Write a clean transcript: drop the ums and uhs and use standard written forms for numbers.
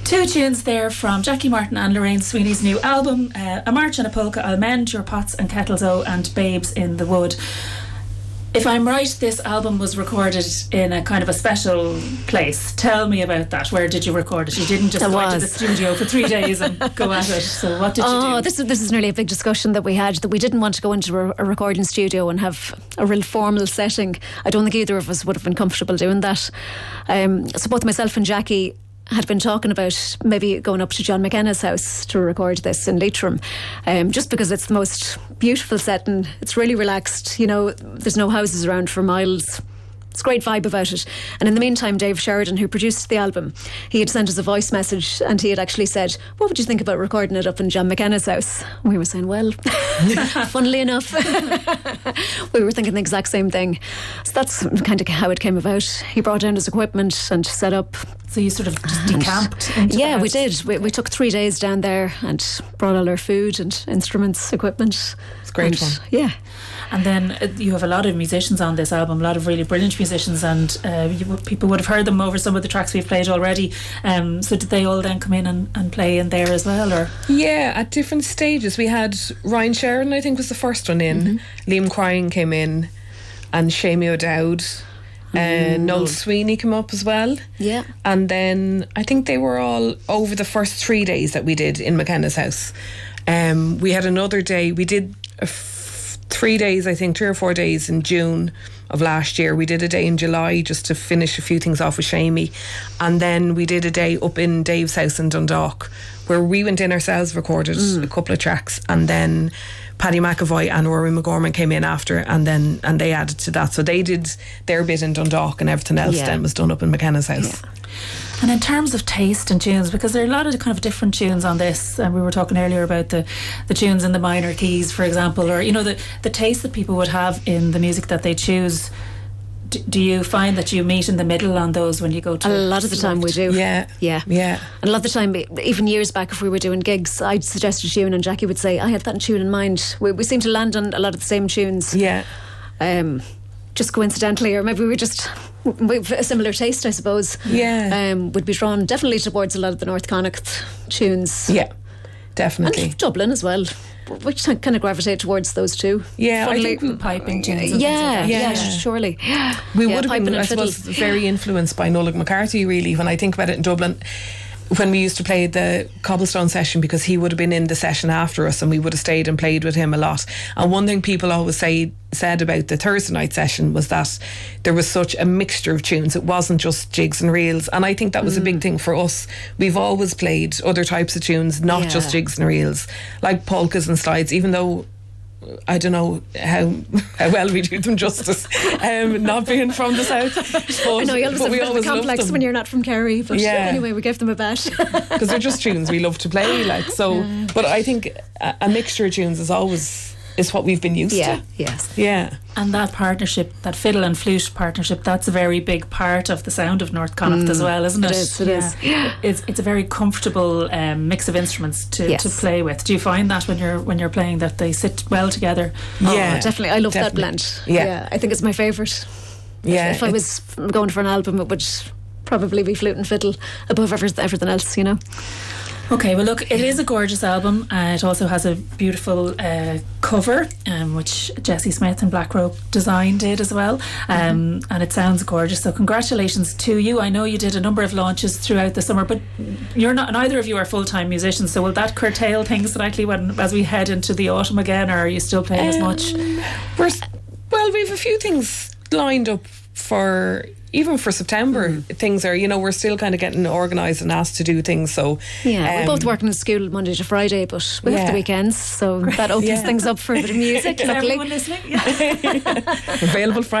Two tunes there from Jackie Martin and Lorraine Sweeney's new album, A March and a Polka, I'll Mend Your Pots and Kettles O, and Babes in the Wood. If I'm right, this album was recorded in a kind of a special place. Tell me about that. Where did you record it? You didn't just go into the studio for 3 days and go at it. So what did you do? This is nearly a big discussion that we had, that we didn't want to go into a recording studio and have a real formal setting. I don't think either of us would have been comfortable doing that. So both myself and Jackie had been talking about maybe going up to John McKenna's house to record this in Leitrim, just because it's the most beautiful setting. It's really relaxed, you know, there's no houses around for miles. It's a great vibe about it. And in the meantime, Dave Sheridan, who produced the album, he had sent us a voice message, and he had actually said, what would you think about recording it up in John McKenna's house? And we were saying, well, funnily enough, we were thinking the exact same thing. So that's kind of how it came about. He brought down his equipment and set up. So you sort of just decamped into Yeah, we did. We took 3 days down there and brought all our food and instruments, equipment. It's great fun. Yeah. And then you have a lot of musicians on this album, a lot of really brilliant musicians, and people would have heard them over some of the tracks we've played already. So did they all then come in and play in there as well? Or Yeah, at different stages. We had Ryan Sheridan, I think, was the first one in. Liam Cryan came in, and Shamie O'Dowd. Noel Sweeney came up as well. Yeah. And then I think they were all over the first 3 days that we did in McKenna's house. We had another day. We did 3 days, I think, 3 or 4 days in June of last year. We did a day in July just to finish a few things off with Shamie, and then we did a day up in Dave's house in Dundalk where we went in ourselves, recorded a couple of tracks, and then Paddy McAvoy and Rory McGorman came in after, and they added to that. So they did their bit in Dundalk, and everything else then was done up in McKenna's house. Yeah. And in terms of taste and tunes, because there are a lot of kind of different tunes on this, and we were talking earlier about the tunes in the minor keys, for example, or, you know, the taste that people would have in the music that they choose. Do you find that you meet in the middle on those when you go to... A lot of the time we do. Yeah. And a lot of the time, even years back, if we were doing gigs, I'd suggest a tune and Jackie would say, I had that tune in mind. We seem to land on a lot of the same tunes. Yeah. Just coincidentally, or maybe we've a similar taste, I suppose. Yeah. Would be drawn definitely towards a lot of the North Connacht tunes. Yeah, definitely. And Dublin as well. We kind of gravitate towards those two. Yeah, Funnily, I think piping tunes. Yeah, surely. We would have been, I suppose, very influenced by Nolan McCarthy, really, when I think about it in Dublin. When we used to play the Cobblestone session, because he would have been in the session after us, and we would have stayed and played with him a lot. And one thing people always said about the Thursday night session was that there was such a mixture of tunes. It wasn't just jigs and reels, and I think that was a big thing for us. We've always played other types of tunes, not just jigs and reels, like polkas and slides, even though I don't know how well we do them justice, not being from the south. But, I know you always have a bit of a complex when you're not from Kerry, but anyway, we gave them a bet. Because they're just tunes we love to play, like, so. But I think a mixture of tunes is what we've been used to. Yes. Yeah. And that partnership, that fiddle and flute partnership, that's a very big part of the sound of North Connacht as well, isn't it? It is. It's a very comfortable mix of instruments to play with. Do you find that when you're playing that they sit well together? Yeah, definitely. I love that blend. Yeah, I think it's my favourite. Yeah. If I was going for an album, it would probably be flute and fiddle above everything else, you know. Okay, well look, it is a gorgeous album. It also has a beautiful cover, which Jessie Smith and Black Rope Design did as well, and it sounds gorgeous. So congratulations to you. I know you did a number of launches throughout the summer, but neither of you are full-time musicians, so will that curtail things slightly as we head into the autumn again, or are you still playing as much? Well, we have a few things lined up for... Even for September, things are, we're still kind of getting organised and asked to do things. So we're both working in school Monday to Friday, but we have the weekends, so that opens things up for a bit of music. Is everyone listening? Available Friday.